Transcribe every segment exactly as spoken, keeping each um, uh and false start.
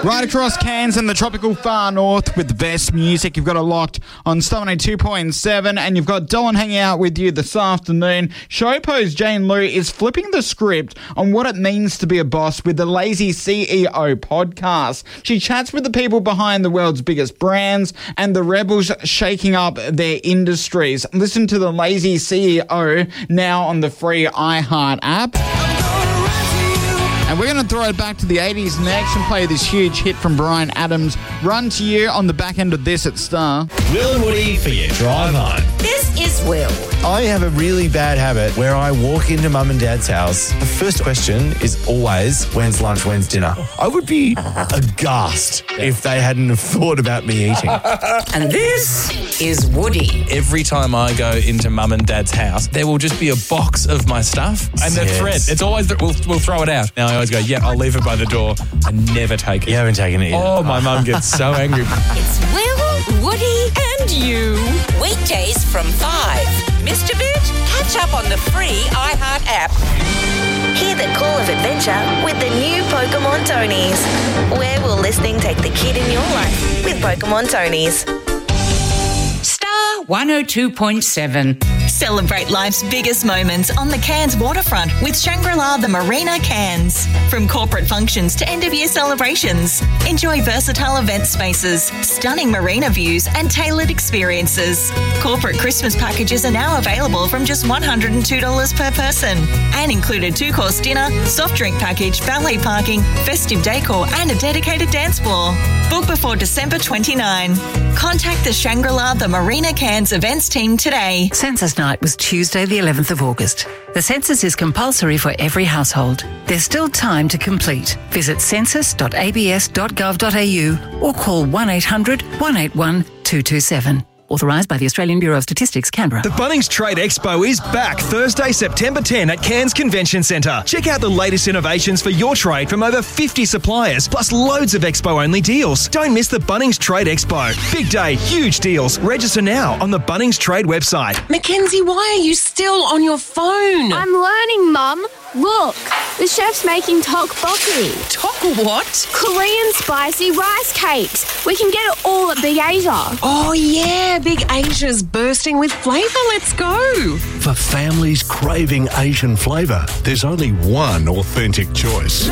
Right across Cairns and the tropical far north with the best music. You've got it locked on Star one oh two point seven, and you've got Dolan hanging out with you this afternoon. Show host Jane Lou is flipping the script on what it means to be a boss with the Lazy C E O podcast. She chats with the people behind the world's biggest brands and the rebels shaking up their industries. Listen to the Lazy C E O now on the free iHeart app. And we're going to throw it back to the eighties next and play this huge hit from Bryan Adams, Run to You, on the back end of this at Star. Will and Woody for your drive home. This is Will. I have a really bad habit where I walk into mum and dad's house. The first question is always, when's lunch, when's dinner? I would be aghast if they hadn't have thought about me eating. And this is Woody. Every time I go into mum and dad's house, there will just be a box of my stuff and the Yes. thread. It's always, the, we'll, we'll throw it out. Now I always go, yeah, I'll leave it by the door. I never take it. You haven't taken it yet. Oh, my mum gets so angry. It's Will, Woody, and you. Weekdays from five. Missed a bit? Catch up on the free iHeart app. Hear the call of adventure with the new Pokemon Tonies. Where will listening take the kid in your life with Pokemon Tonies? Star one oh two point seven. Celebrate life's biggest moments on the Cairns waterfront with Shangri-La the Marina Cairns. From corporate functions to end-of-year celebrations, enjoy versatile event spaces, stunning marina views and tailored experiences. Corporate Christmas packages are now available from just one hundred two dollars per person and include a two-course dinner, soft drink package, valet parking, festive decor and a dedicated dance floor. Book before December twenty-ninth. Contact the Shangri-La the Marina Cairns events team today. Census night was Tuesday the eleventh of August. The census is compulsory for every household. There's still time to complete. Visit census dot a b s dot gov dot a u or call one eight hundred one eight one two two seven. Authorised by the Australian Bureau of Statistics, Canberra. The Bunnings Trade Expo is back Thursday, September tenth at Cairns Convention Centre. Check out the latest innovations for your trade from over fifty suppliers, plus loads of Expo-only deals. Don't miss the Bunnings Trade Expo. Big day, huge deals. Register now on the Bunnings Trade website. Mackenzie, why are you still on your phone? I'm learning, Mum. Look, the chef's making tteokbokki. Tok what? Korean spicy rice cakes. We can get it all at Big Asia. Oh, yeah, Big Asia's bursting with flavour. Let's go. For families craving Asian flavour, there's only one authentic choice.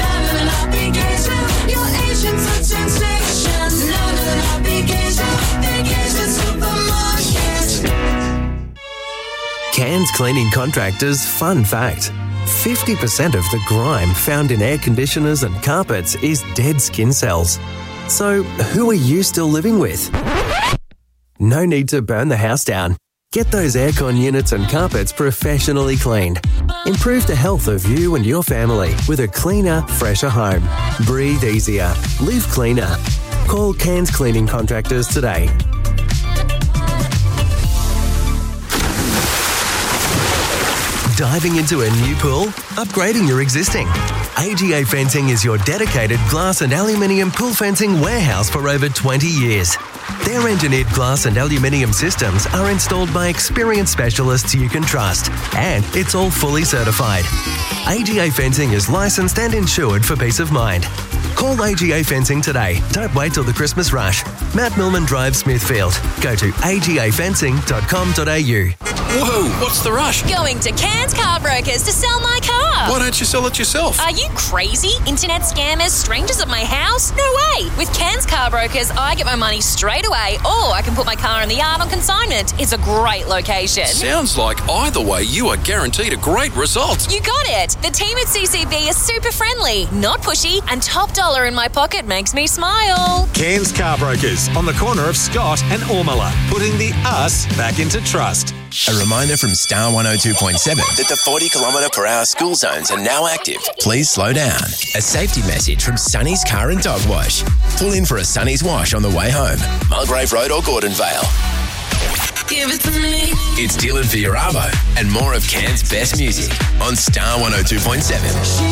Cairns Cleaning Contractors fun fact. fifty percent of the grime found in air conditioners and carpets is dead skin cells. So, who are you still living with? No need to burn the house down. Get those aircon units and carpets professionally cleaned. Improve the health of you and your family with a cleaner, fresher home. Breathe easier. Live cleaner. Call Cairns Cleaning Contractors today. Diving into a new pool? Upgrading your existing? A G A Fencing is your dedicated glass and aluminium pool fencing warehouse for over twenty years. Their engineered glass and aluminium systems are installed by experienced specialists you can trust, and it's all fully certified. A G A Fencing is licensed and insured for peace of mind. Call A G A Fencing today. Don't wait till the Christmas rush. Matt Millman Drive, Smithfield. Go to a g a fencing dot com dot a u. Whoa, what's the rush? Going to Cairns Car Brokers to sell my car. Why don't you sell it yourself? Are you crazy? Internet scammers, strangers at my house? No way. With Cairns Car Brokers, I get my money straight away, or I can put my car in the yard on consignment. It's a great location. Sounds like either way you are guaranteed a great result. You got it. The team at C C B is super friendly, not pushy, and top dollar in my pocket makes me smile. Cairns Car Brokers on the corner of Scott and Ormala, putting the us back into trust. A reminder from Star one oh two point seven that the forty kilometre per hour school zones are now active. Please slow down. A safety message from Sonny's Car and Dog Wash. Pull in for a Sonny's Wash on the way home. Mulgrave Road or Gordon Vale. Give it to me. It's Dylan for your Arvo and more of Cairns' best music on Star one oh two point seven.